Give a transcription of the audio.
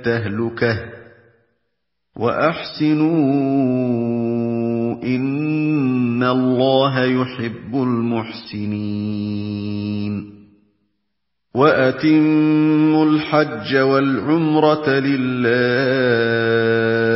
التهلكة وأحسنوا إن الله يحب المحسنين وأتموا الحج والعمرة لله